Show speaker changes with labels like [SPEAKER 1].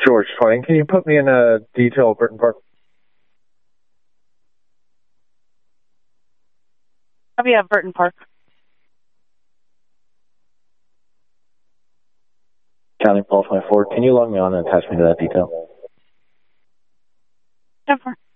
[SPEAKER 1] George 20. Can you put me in a detail of Britton Park?
[SPEAKER 2] Copy of Burton Park.
[SPEAKER 3] County Paul 24. Can you log me on and attach me to that detail?
[SPEAKER 2] 10-4.